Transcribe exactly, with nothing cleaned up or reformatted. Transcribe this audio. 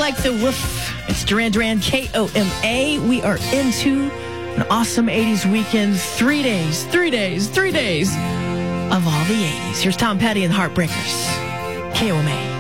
Like the Woof. It's Duran Duran, K O M A. We are into an awesome eighties weekend. Three days, three days, three days of all the eighties. Here's Tom Petty and the Heartbreakers. K O M A.